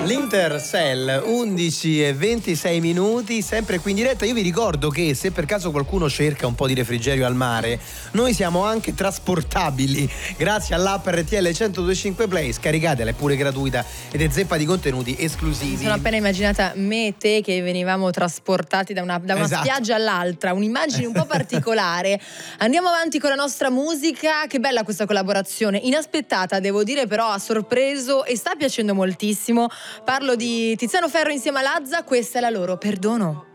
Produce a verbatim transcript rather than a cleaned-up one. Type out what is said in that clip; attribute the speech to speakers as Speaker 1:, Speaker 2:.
Speaker 1: L'Intercell, undici e ventisei minuti, sempre qui in diretta. Io vi ricordo che se per caso qualcuno cerca un po' di refrigerio al mare, noi siamo anche trasportabili grazie all'app R T L centodue e cinque Play. Scaricatela, è pure gratuita ed è zeppa di contenuti esclusivi.
Speaker 2: Mi sono appena immaginata me e te che venivamo trasportati da una, da una
Speaker 1: Esatto.
Speaker 2: spiaggia all'altra, un'immagine un po' particolare. Andiamo avanti con la nostra musica. Che bella questa collaborazione, inaspettata devo dire, però ha sorpreso e sta piacendo moltissimo. Parlo di Tiziano Ferro insieme a Lazza, questa è la loro Perdono.